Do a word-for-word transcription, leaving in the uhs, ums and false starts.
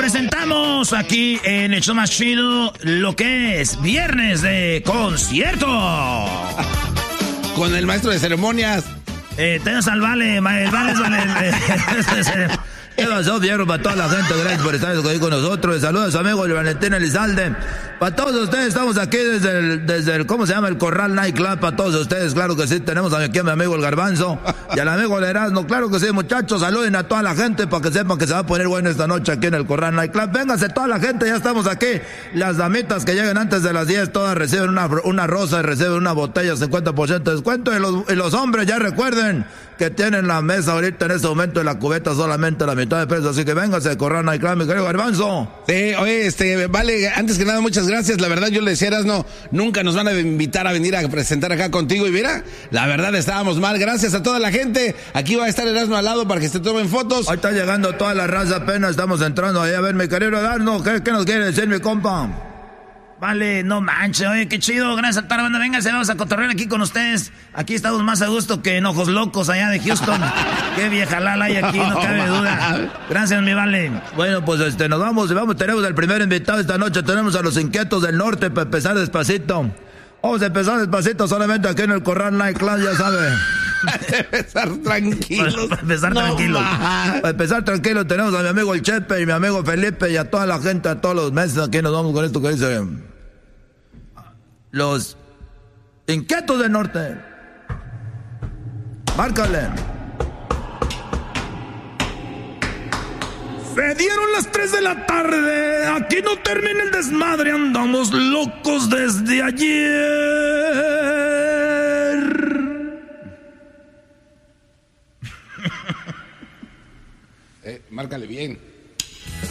presentamos aquí en el show más chido lo que es viernes de concierto. Con el maestro de ceremonias. Eh, tenemos al Vale, ma, el Vale es Vale. ¿Qué pasó, viejo? Para toda la gente, gracias por estar aquí con nosotros. Saludos a su amigo Valentín Elizalde. Para todos ustedes, estamos aquí desde el, desde el, ¿cómo se llama? El Corral Night Club. Para todos ustedes, claro que sí. Tenemos aquí a mi amigo el Garbanzo y al amigo el Erasmo. Claro que sí, muchachos. Saluden a toda la gente para que sepan que se va a poner bueno esta noche aquí en el Corral Night Club. Vénganse toda la gente, ya estamos aquí. Las damitas que lleguen antes de las diez, todas reciben una, una rosa y reciben una botella, cincuenta por ciento de descuento. Y los, y los hombres, ya recuerden que tienen la mesa ahorita en este momento y la cubeta solamente la mitad de precio. Así que véngase al Corral Night Club, mi querido Garbanzo. Sí, oye, este, Vale, antes que nada, muchas gracias. La verdad, yo le decía, Erasno, nunca nos van a invitar a venir a presentar acá contigo. Y mira, la verdad, estábamos mal. Gracias a toda la gente. Aquí va a estar Erasno al lado para que se tomen fotos. Ahí está llegando toda la raza, apenas estamos entrando ahí. A ver, mi querido Erasno, ¿qué, qué nos quiere decir, mi compa? Vale, no manches, oye, qué chido, gracias a toda la banda, vénganse, vamos a cotorrear aquí con ustedes. Aquí estamos más a gusto que en Ojos Locos allá de Houston. Qué vieja lala hay aquí, no cabe duda. Gracias, mi Vale. Bueno, pues este, nos vamos, y vamos, tenemos el primer invitado esta noche, tenemos a los Inquietos del Norte para empezar despacito. Vamos a empezar despacito solamente aquí en el Corral Night Club, ya sabe. Para empezar tranquilos. Para empezar no tranquilos. Para empezar tranquilos tenemos a mi amigo el Chepe y mi amigo Felipe y a toda la gente, a todos los meses. Aquí nos vamos con esto que dice: Los Inquietos del Norte. Márcale. Se dieron las tres de la tarde. Aquí no termina el desmadre. Andamos locos desde ayer. Eh, márcale bien.